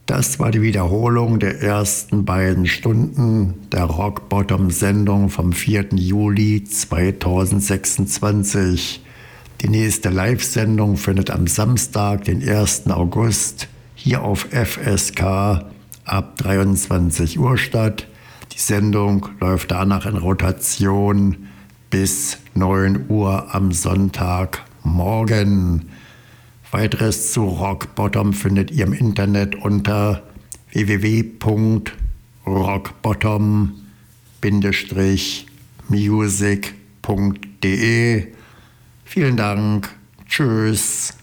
Das war die Wiederholung der ersten beiden Stunden der Rock Bottom-Sendung vom 4. Juli 2026. Die nächste Live-Sendung findet am Samstag, den 1. August, hier auf FSK ab 23 Uhr statt. Die Sendung läuft danach in Rotation bis 9 Uhr am Sonntagmorgen. Weiteres zu Rock Bottom findet ihr im Internet unter www.rockbottom-music.de. Vielen Dank. Tschüss.